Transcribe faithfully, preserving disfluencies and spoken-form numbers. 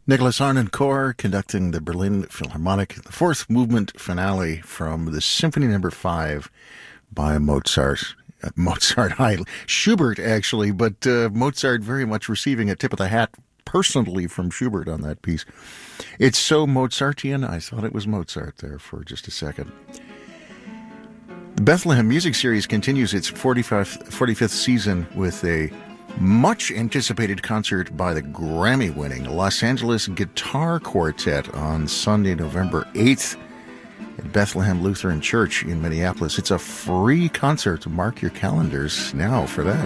Nicholas Harnoncourt conducting the Berlin Philharmonic, the fourth movement finale from the Symphony Number Five by Mozart. Uh, Mozart, I, Schubert actually, but uh, Mozart very much receiving a tip of the hat personally from Schubert on that piece. It's so Mozartian, I thought it was Mozart there for just a second. The Bethlehem Music Series continues its forty-fifth, forty-fifth season with a much-anticipated concert by the Grammy-winning Los Angeles Guitar Quartet on Sunday, November eighth at Bethlehem Lutheran Church in Minneapolis. It's a free concert. Mark your calendars now for that.